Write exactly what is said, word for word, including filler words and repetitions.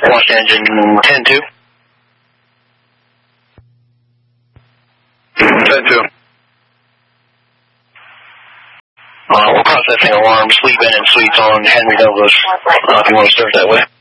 Launch engine ten two. ten two. Uh, we're processing alarm, sleep in and suites on Henry Douglas, uh, if you want to start that way.